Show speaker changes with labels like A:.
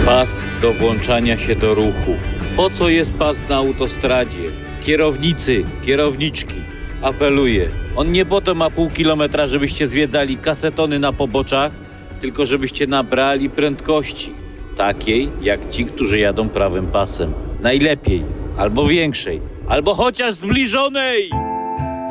A: Pas do włączania się do ruchu. Po co jest pas na autostradzie? Kierownicy, kierowniczki, apeluję. On nie po to ma pół kilometra, żebyście zwiedzali kasetony na poboczach, tylko żebyście nabrali prędkości. Takiej, jak ci, którzy jadą prawym pasem. Najlepiej, albo większej, albo chociaż zbliżonej!